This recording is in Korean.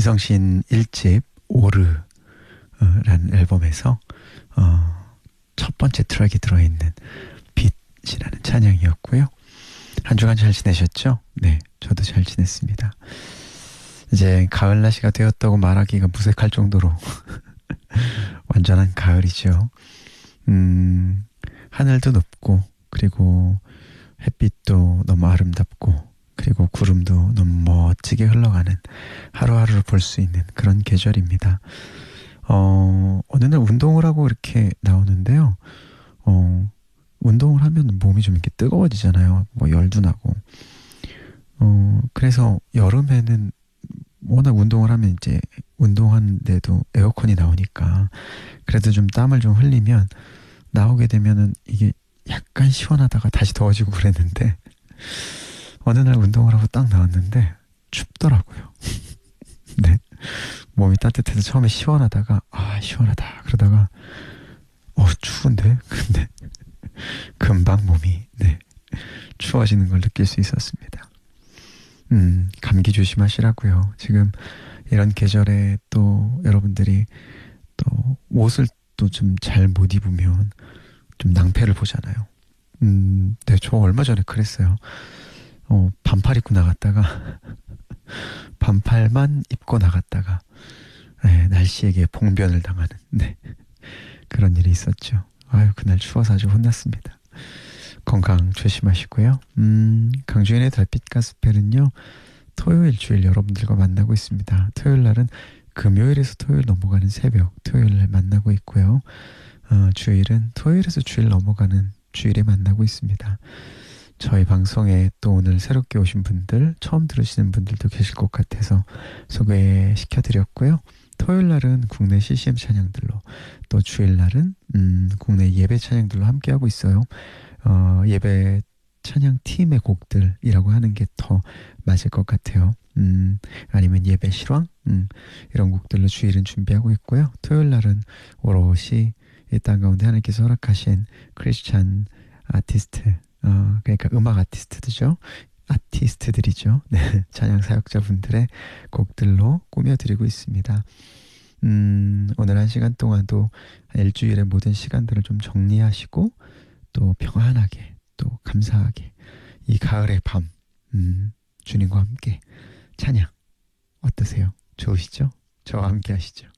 이성신 1집 오르라는 앨범에서 첫 번째 트랙이 들어있는 빛이라는 찬양이었고요. 한 주간 잘 지내셨죠? 네, 저도 잘 지냈습니다. 이제 가을 날씨가 되었다고 말하기가 무색할 정도로 완전한 가을이죠. 하늘도 높고, 그리고 햇빛도 너무 아름답고, 그리고 구름도 너무 멋지게 흘러가는 하루하루를 볼 수 있는 그런 계절입니다. 어느 날 운동을 하고 이렇게 나오는데요. 운동을 하면 몸이 좀 이렇게 뜨거워지잖아요. 뭐 열도 나고. 그래서 여름에는 워낙 운동을 하면 이제 운동하는데도 에어컨이 나오니까 그래도 좀 땀을 좀 흘리면 나오게 되면은 이게 약간 시원하다가 다시 더워지고 그랬는데 어느 날 운동을 하고 딱 나왔는데 춥더라고요. 네. 몸이 따뜻해서 처음에 시원하다가 시원하다 그러다가 추운데 근데 금방 몸이 추워지는 걸 느낄 수 있었습니다. 감기 조심하시라고요. 지금 이런 계절에 또 여러분들이 또 옷을 또 좀 잘 못 입으면 좀 낭패를 보잖아요. 네, 저 얼마 전에 그랬어요. 반팔 입고 나갔다가 반팔만 입고 나갔다가 날씨에게 봉변을 당하는 그런 일이 있었죠. 그날 추워서 아주 혼났습니다. 건강 조심하시고요. 강주인의 달빛 가스펠은요, 토요일 주일 여러분들과 만나고 있습니다. 토요일 날은 금요일에서 토요일 넘어가는 새벽, 토요일 날 만나고 있고요. 주일은 토요일에서 주일 넘어가는 주일에 만나고 있습니다. 저희 방송에 또 오늘 새롭게 오신 분들, 처음 들으시는 분들도 계실 것 같아서 소개시켜드렸고요. 토요일 날은 국내 CCM 찬양들로, 또 주일 날은 국내 예배 찬양들로 함께하고 있어요. 예배 찬양 팀의 곡들이라고 하는 게 더 맞을 것 같아요. 아니면 예배 실황 이런 곡들로 주일은 준비하고 있고요. 토요일 날은 오롯이 이 땅 가운데 하나님께서 허락하신 크리스찬 아티스트, 그러니까 음악 아티스트들이죠. 네, 찬양 사역자분들의 곡들로 꾸며드리고 있습니다. 오늘 한 시간 동안도 일주일의 모든 시간들을 좀 정리하시고 또 평안하게 또 감사하게 이 가을의 밤 주님과 함께 찬양 어떠세요? 좋으시죠? 저와 함께 하시죠.